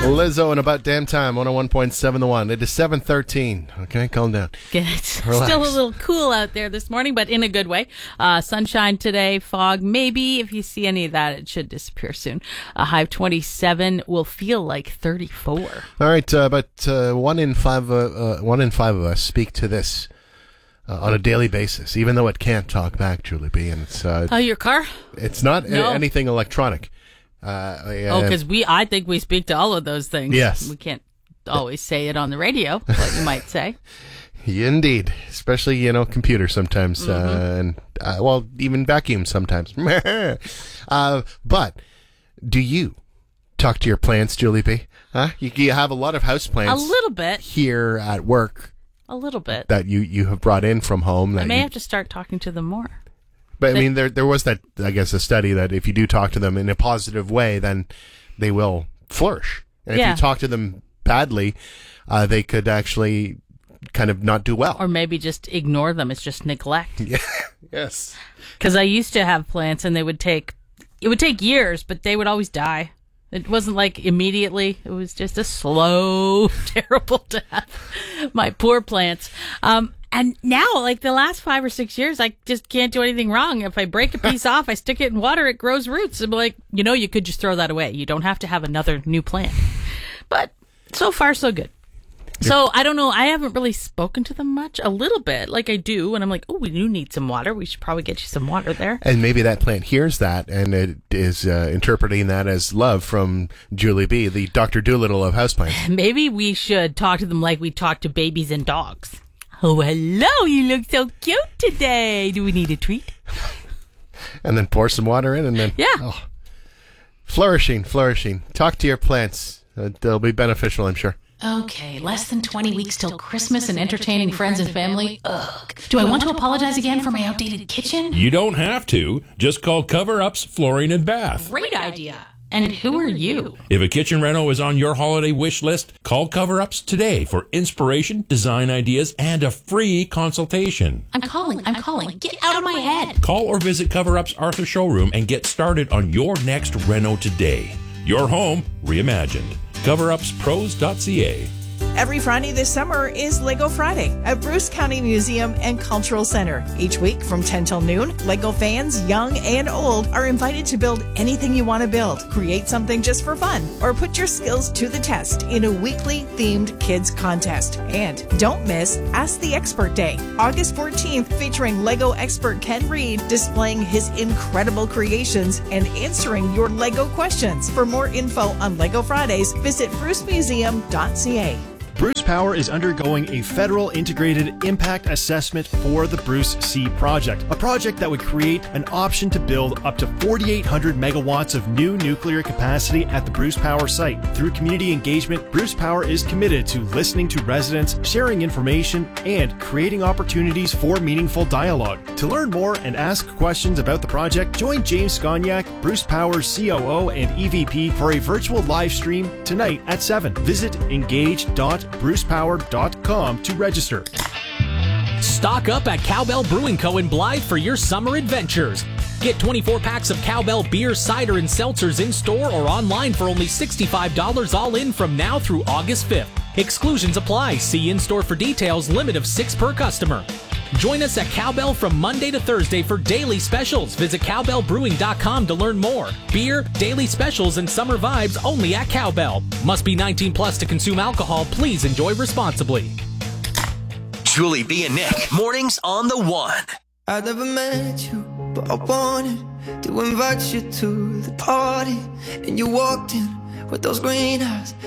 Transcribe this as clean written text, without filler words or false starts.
Lizzo and About Damn Time, 101.7 The One. It is 7:13. Okay, calm down. It's Relax. still a little cool out there this morning, but in a good way. Sunshine today, fog. Maybe if you see any of that, it should disappear soon. A high of 27 will feel like 34. All right, but 1 in 5 of us speak to this on a daily basis, even though it can't talk back, Julie B. And it's Your car? it's not anything electronic. Because I think we speak to all of those things. Yes. We can't always say it on the radio, what you might say. Indeed, especially computers sometimes, and even vacuum sometimes. But do you talk to your plants, Julie B? Huh? You have a lot of house plants. A little bit. Here at work. A little bit. That you have brought in from home. I may have to start talking to them more. But I mean, there was that, I guess, a study that if you do talk to them in a positive way, then they will flourish. And if you talk to them badly, they could actually kind of not do well. Or maybe just ignore them. It's just neglect. Yeah. Yes. Because I used to have plants and it would take years, but they would always die. It wasn't like immediately. It was just a slow, terrible death. My poor plants. And now, like the last 5 or 6 years, I just can't do anything wrong. If I break a piece off, I stick it in water, it grows roots. I'm like, you could just throw that away. You don't have to have another new plant. But so far, so good. So I don't know. I haven't really spoken to them much. A little bit, like I do. And I'm like, we do need some water. We should probably get you some water there. And maybe that plant hears that and it is interpreting that as love from Julie B., the Dr. Doolittle of houseplants. Maybe we should talk to them like we talk to babies and dogs. Oh, hello. You look so cute today. Do we need a treat? And then pour some water in and then... Yeah. Oh. Flourishing. Talk to your plants. They'll be beneficial, I'm sure. Okay, less than 20 weeks till Christmas and entertaining friends and family. Ugh. Do I want to apologize again for my outdated kitchen? You don't have to. Just call Cover Ups Flooring and Bath. Great idea. And who are you? If a kitchen reno is on your holiday wish list, call Cover Ups today for inspiration, design ideas, and a free consultation. I'm calling. Get out of my head. Call or visit Cover Ups Arthur Showroom and get started on your next reno today. Your home reimagined. CoverUpsPros.ca. Every Friday this summer is LEGO Friday at Bruce County Museum and Cultural Center. Each week from 10 till noon, LEGO fans, young and old, are invited to build anything you want to build, create something just for fun, or put your skills to the test in a weekly themed kids contest. And don't miss Ask the Expert Day, August 14th, featuring LEGO expert Ken Reed displaying his incredible creations and answering your LEGO questions. For more info on LEGO Fridays, visit brucemuseum.ca. Bruce Power is undergoing a federal integrated impact assessment for the Bruce C project, a project that would create an option to build up to 4,800 megawatts of new nuclear capacity at the Bruce Power site. Through community engagement, Bruce Power is committed to listening to residents, sharing information, and creating opportunities for meaningful dialogue. To learn more and ask questions about the project, join James Scognac, Bruce Power's COO and EVP, for a virtual live stream tonight at 7. Visit engage.brucepower.com to register. Stock up at Cowbell Brewing Co. in Blythe for your summer adventures. Get 24 packs of Cowbell beer, cider, and seltzers in store or online for only $65 all in from now through August 5th. Exclusions apply. See in-store for details. Limit of 6 per customer. Join us at Cowbell from Monday to Thursday for daily specials. Visit cowbellbrewing.com to learn more. Beer, daily specials, and summer vibes only at Cowbell. Must be 18 plus to consume alcohol. Please enjoy responsibly. Julie B. and Nick, mornings on the One. I never met you, but I wanted to invite you to the party. And you walked in with those green eyes